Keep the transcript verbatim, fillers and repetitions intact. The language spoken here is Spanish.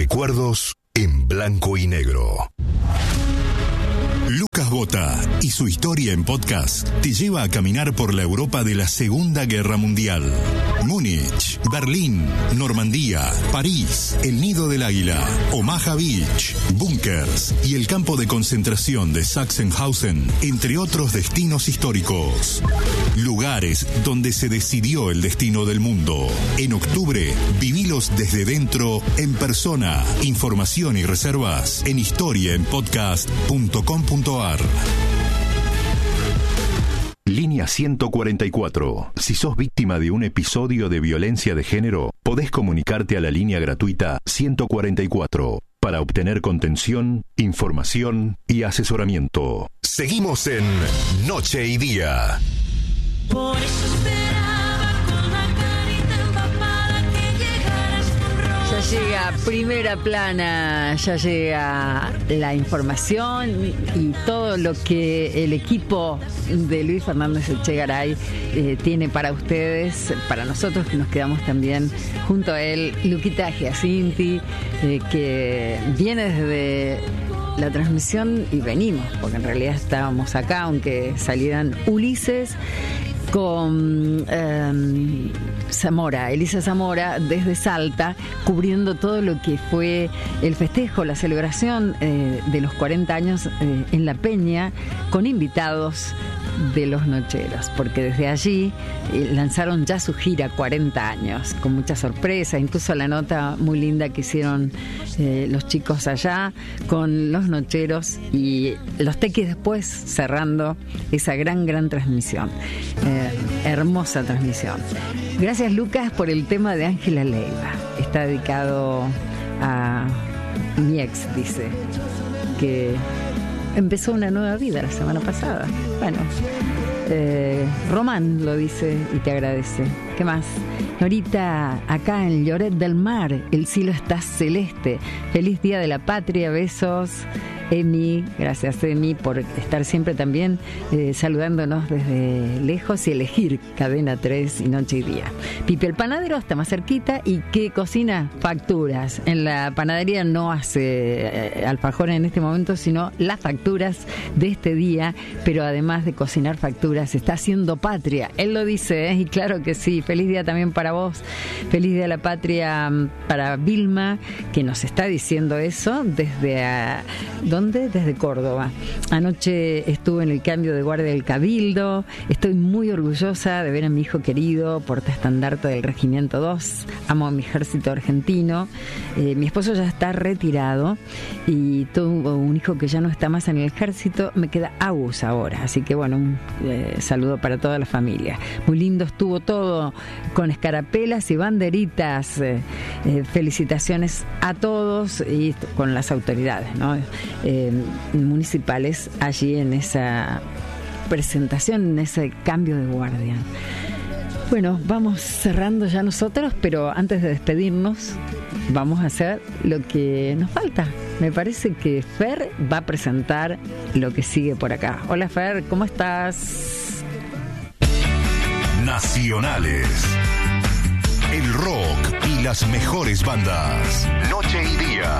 Recuerdos en blanco y negro. Lucas Bota y su historia en podcast te lleva a caminar por la Europa de la Segunda Guerra Mundial. Múnich, Berlín, Normandía, París, el Nido del Águila, Omaha Beach, búnkers y el campo de concentración de Sachsenhausen, entre otros destinos históricos. Lugares donde se decidió el destino del mundo. En octubre, vivilos desde dentro, en persona. Información y reservas en historia en podcast punto com punto a r. Línea ciento cuarenta y cuatro. Si sos víctima de un episodio de violencia de género, podés comunicarte a la línea gratuita ciento cuarenta y cuatro para obtener contención, información y asesoramiento. Seguimos en Noche y Día. Por eso esperaba con la carita empapada que llegaras con rosa. Ya llega Primera Plana, ya llega la información y todo lo que el equipo de Luis Fernández Echegaray eh, tiene para ustedes, para nosotros que nos quedamos también junto a él. Luquita Giacinti, eh, que viene desde la transmisión y venimos, porque en realidad estábamos acá, aunque salieran Ulises, con eh, Zamora, Elisa Zamora, desde Salta, cubriendo todo lo que fue el festejo, la celebración eh, de los cuarenta años eh, en La Peña, con invitados de Los Nocheros, porque desde allí eh, lanzaron ya su gira cuarenta años, con mucha sorpresa, incluso la nota muy linda que hicieron eh, los chicos allá, con Los Nocheros y los Tequis después cerrando esa gran, gran transmisión. Eh, hermosa transmisión. Gracias, Lucas, por el tema de Ángela Leiva. Está dedicado a mi ex, dice, que empezó una nueva vida la semana pasada. Bueno, eh, Román lo dice y te agradece. ¿Qué más? Norita, acá en Lloret del Mar, el cielo está celeste. Feliz Día de la Patria, besos. Emi, gracias Emi por estar siempre también eh, saludándonos desde lejos y elegir Cadena tres y Noche y Día. Pipe el panadero está más cerquita y que cocina facturas. En la panadería no hace eh, alfajores en este momento, sino las facturas de este día, pero además de cocinar facturas está haciendo patria. Él lo dice, ¿eh? Y claro que sí. Feliz día también para vos. Feliz Día de la Patria para Vilma, que nos está diciendo eso desde a, ¿dónde? Desde Córdoba. Anoche estuve en el cambio de guardia del Cabildo. Estoy muy orgullosa de ver a mi hijo querido, portaestandarte del Regimiento dos. Amo a mi ejército argentino. Eh, mi esposo ya está retirado y tuvo un hijo que ya no está más en el ejército. Me queda Agus ahora. Así que bueno, un eh, saludo para toda la familia. Muy lindo estuvo todo, con escarapelas y banderitas. Eh, eh, felicitaciones a todos y con las autoridades, ¿no? Eh, municipales allí en esa presentación, en ese cambio de guardia. Bueno, vamos cerrando ya nosotros, pero antes de despedirnos vamos a hacer lo que nos falta. Me parece que Fer va a presentar lo que sigue por acá. Hola Fer, ¿cómo estás? Nacionales. El rock y las mejores bandas. Noche y Día.